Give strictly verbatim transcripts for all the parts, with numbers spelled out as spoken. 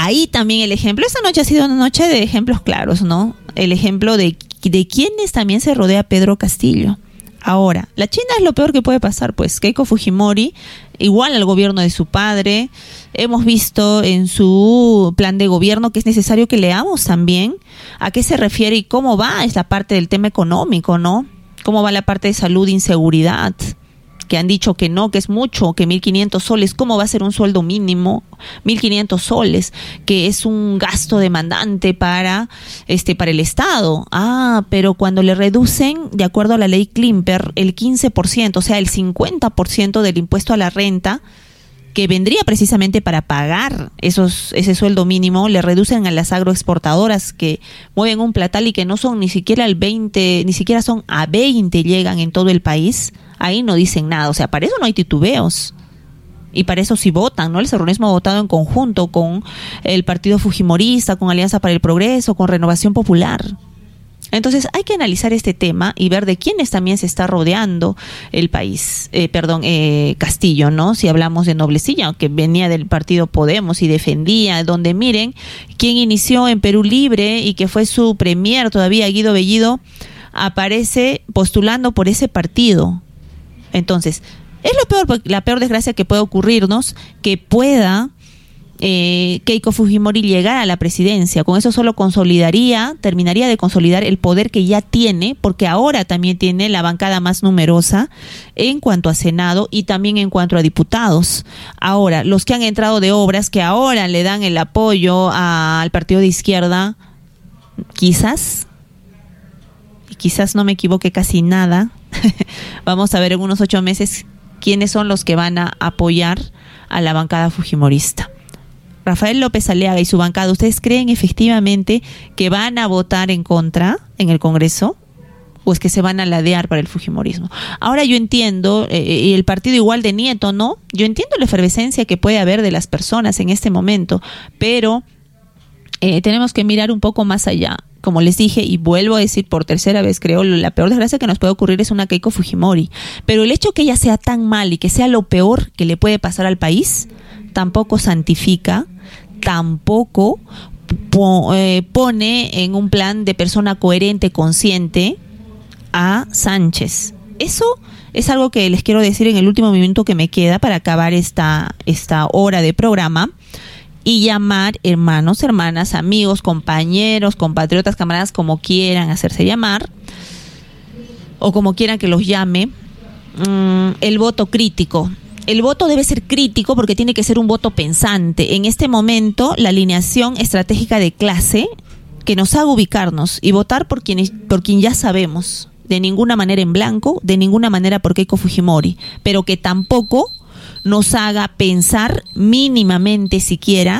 ahí también el ejemplo, esta noche ha sido una noche de ejemplos claros, ¿no? El ejemplo de, de quiénes también se rodea Pedro Castillo. Ahora, la China es lo peor que puede pasar, pues Keiko Fujimori, igual al gobierno de su padre, hemos visto en su plan de gobierno que es necesario que leamos también a qué se refiere y cómo va es la parte del tema económico, ¿no? Cómo va la parte de salud, inseguridad, que han dicho que no, que es mucho, que mil quinientos soles, ¿cómo va a ser un sueldo mínimo? mil quinientos soles, que es un gasto demandante para este para el Estado. Ah, pero cuando le reducen, de acuerdo a la ley Klimper, el quince por ciento, o sea, el cincuenta por ciento del impuesto a la renta, que vendría precisamente para pagar esos ese sueldo mínimo, le reducen a las agroexportadoras que mueven un platal y que no son ni siquiera el veinte, ni siquiera son a veinte llegan en todo el país. Ahí no dicen nada, o sea, para eso no hay titubeos. Y para eso sí votan, ¿no? El serronismo ha votado en conjunto con el partido fujimorista, con Alianza para el Progreso, con Renovación Popular. Entonces hay que analizar este tema y ver de quiénes también se está rodeando el país, eh, perdón, eh, Castillo, ¿no? Si hablamos de Noblecilla, que venía del partido Podemos y defendía, donde miren, quien inició en Perú Libre y que fue su premier todavía, Guido Bellido, aparece postulando por ese partido. Entonces, es lo peor, la peor desgracia que puede ocurrirnos, que pueda eh, Keiko Fujimori llegar a la presidencia. Con eso solo consolidaría, terminaría de consolidar el poder que ya tiene, porque ahora también tiene la bancada más numerosa en cuanto a Senado y también en cuanto a diputados. Ahora, los que han entrado de obras, que ahora le dan el apoyo a, al partido de izquierda, quizás, y quizás no me equivoque casi nada, vamos a ver en unos ocho meses quiénes son los que van a apoyar a la bancada fujimorista. Rafael López Aliaga y su bancada, ¿ustedes creen efectivamente que van a votar en contra en el Congreso? ¿O es que se van a ladear para el fujimorismo? Ahora yo entiendo, eh, y el partido igual de Nieto, ¿no? Yo entiendo la efervescencia que puede haber de las personas en este momento, pero eh, tenemos que mirar un poco más allá. Como les dije, y vuelvo a decir por tercera vez, creo, la peor desgracia que nos puede ocurrir es una Keiko Fujimori. Pero el hecho que ella sea tan mal y que sea lo peor que le puede pasar al país, tampoco santifica, tampoco po, eh, pone en un plan de persona coherente, consciente, a Sánchez. Eso es algo que les quiero decir en el último minuto que me queda para acabar esta, esta hora de programa. Y llamar hermanos, hermanas, amigos, compañeros, compatriotas, camaradas, como quieran hacerse llamar, o como quieran que los llame, mmm, el voto crítico. El voto debe ser crítico porque tiene que ser un voto pensante. En este momento, la alineación estratégica de clase que nos haga ubicarnos y votar por quien, por quien ya sabemos, de ninguna manera en blanco, de ninguna manera por Keiko Fujimori, pero que tampoco nos haga pensar mínimamente siquiera,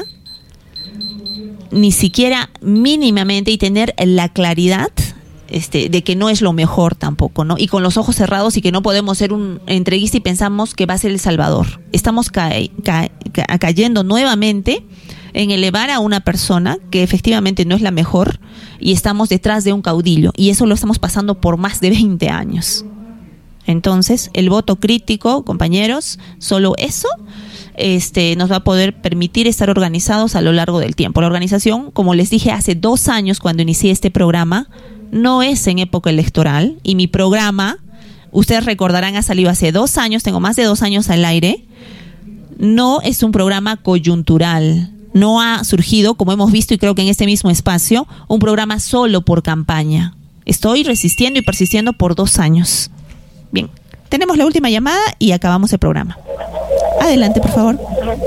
ni siquiera mínimamente, y tener la claridad este, de que no es lo mejor tampoco, ¿no? Y con los ojos cerrados y que no podemos ser un entreguista y pensamos que va a ser El Salvador. Estamos ca- ca- ca- cayendo nuevamente en elevar a una persona que efectivamente no es la mejor y estamos detrás de un caudillo. Y eso lo estamos pasando por más de veinte años. Entonces, el voto crítico, compañeros, solo eso este, nos va a poder permitir estar organizados a lo largo del tiempo. La organización, como les dije hace dos años cuando inicié este programa, no es en época electoral. Y mi programa, ustedes recordarán, ha salido hace dos años, tengo más de dos años al aire. No es un programa coyuntural. No ha surgido, como hemos visto y creo que en este mismo espacio, un programa solo por campaña. Estoy resistiendo y persistiendo por dos años. Bien, tenemos la última llamada y acabamos el programa. Adelante, por favor.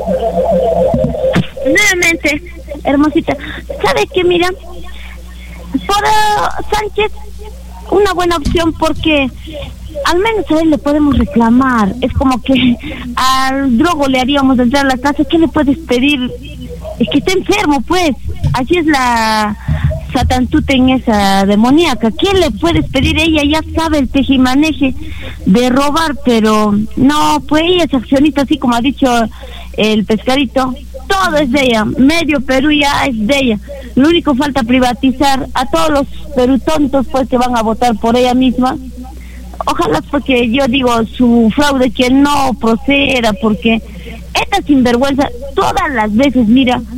Nuevamente, hermosita. ¿Sabe qué? Mira, para Sánchez, una buena opción porque al menos a él le podemos reclamar. Es como que al drogo le haríamos entrar a la casa. ¿Qué le puedes pedir? Es que está enfermo, pues. Así es la satantuten esa demoníaca. ¿Qué le puedes pedir? Ella ya sabe el tejimaneje de robar, pero no, pues ella es accionista, así como ha dicho el pescadito. Todo es de ella, medio Perú ya es de ella. Lo único falta privatizar a todos los Perú tontos, pues, que van a votar por ella misma. Ojalá, porque yo digo, su fraude que no proceda, porque esta sinvergüenza todas las veces, mira,